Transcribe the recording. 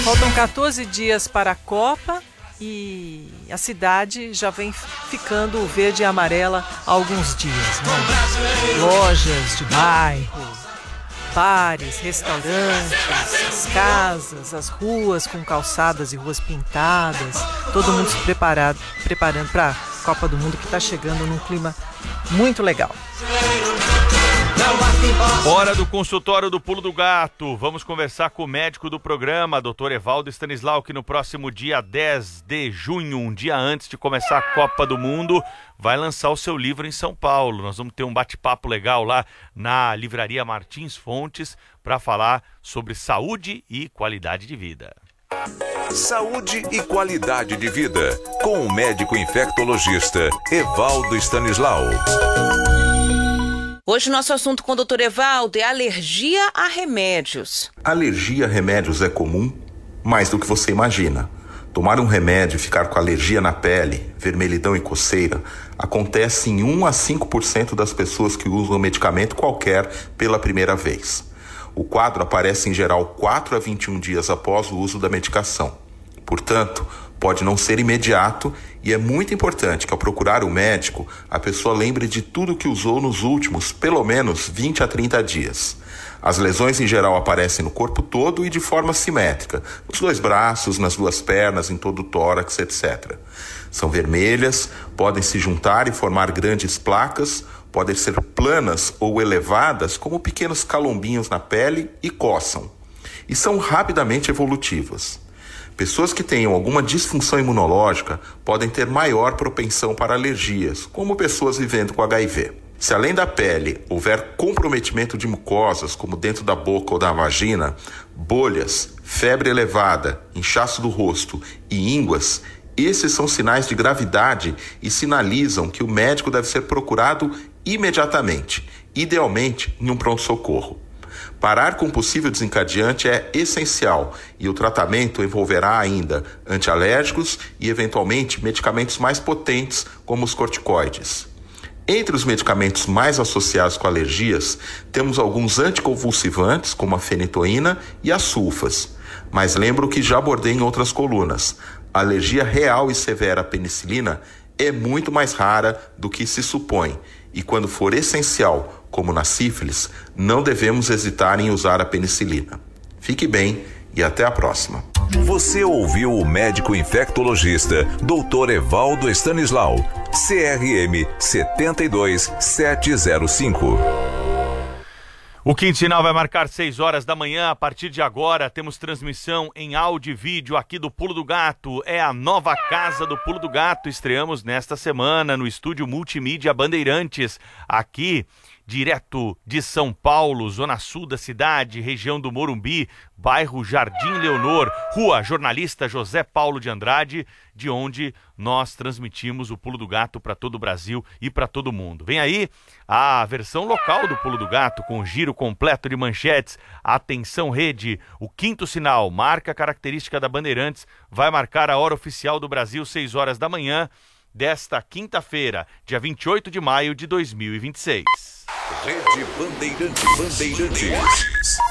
Faltam 14 dias para a Copa e a cidade já vem ficando verde e amarela há alguns dias, né? Lojas de bairro, bares, restaurantes, as casas, as ruas com calçadas e ruas pintadas, todo mundo se preparando para a Copa do Mundo, que está chegando num clima muito legal. Hora do consultório do Pulo do Gato. Vamos conversar com o médico do programa, Dr. Evaldo Stanislau, que no próximo dia 10 de junho, um dia antes de começar a Copa do Mundo, vai lançar o seu livro em São Paulo. Nós vamos ter um bate-papo legal lá na Livraria Martins Fontes para falar sobre saúde e qualidade de vida. Saúde e qualidade de vida, com o médico infectologista Evaldo Stanislau. Hoje o nosso assunto com o Dr. Evaldo é alergia a remédios. Alergia a remédios é comum, mais do que você imagina. Tomar um remédio e ficar com alergia na pele, vermelhidão e coceira, acontece em 1 a 5% das pessoas que usam um medicamento qualquer pela primeira vez. O quadro aparece em geral 4 a 21 dias após o uso da medicação. Portanto, pode não ser imediato e é muito importante que ao procurar o médico, a pessoa lembre de tudo que usou nos últimos, pelo menos, 20 a 30 dias. As lesões em geral aparecem no corpo todo e de forma simétrica, nos 2 braços, nas 2 pernas, em todo o tórax, etc. São vermelhas, podem se juntar e formar grandes placas, podem ser planas ou elevadas como pequenos calombinhos na pele e coçam. E são rapidamente evolutivas. Pessoas que tenham alguma disfunção imunológica podem ter maior propensão para alergias, como pessoas vivendo com HIV. Se além da pele houver comprometimento de mucosas, como dentro da boca ou da vagina, bolhas, febre elevada, inchaço do rosto e ínguas, esses são sinais de gravidade e sinalizam que o médico deve ser procurado imediatamente, idealmente em um pronto-socorro. Parar com possível desencadeante é essencial e o tratamento envolverá ainda antialérgicos e, eventualmente, medicamentos mais potentes, como os corticoides. Entre os medicamentos mais associados com alergias, temos alguns anticonvulsivantes, como a fenitoína e as sulfas. Mas lembro que já abordei em outras colunas. A alergia real e severa à penicilina é muito mais rara do que se supõe. E quando for essencial, como na sífilis, não devemos hesitar em usar a penicilina. Fique bem e até a próxima. Você ouviu o médico infectologista Dr. Evaldo Stanislau, CRM 72705. O Quintinal vai marcar 6 horas da manhã. A partir de agora, temos transmissão em áudio e vídeo aqui do Pulo do Gato. É a nova casa do Pulo do Gato. Estreamos nesta semana no estúdio Multimídia Bandeirantes, aqui direto de São Paulo, zona sul da cidade, região do Morumbi, bairro Jardim Leonor, rua Jornalista José Paulo de Andrade, de onde nós transmitimos o Pulo do Gato para todo o Brasil e para todo o mundo. Vem aí a versão local do Pulo do Gato, com o giro completo de manchetes. Atenção rede, o quinto sinal, marca característica da Bandeirantes, vai marcar a hora oficial do Brasil, 6 horas da manhã, desta quinta-feira, dia 28 de maio de 2026. Rede Bandeirantes.